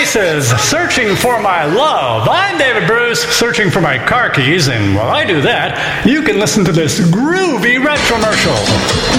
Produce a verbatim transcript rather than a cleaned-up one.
Oasis, Searching for My Love. I'm David Bruce, searching for my car keys, and while I do that, you can listen to this groovy retromercial.